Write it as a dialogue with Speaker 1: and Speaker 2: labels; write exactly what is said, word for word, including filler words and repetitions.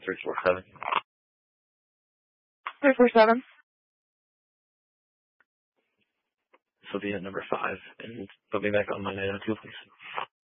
Speaker 1: three four seven.
Speaker 2: three four seven.
Speaker 1: This will be at number five, and put me back on my nine oh two, please.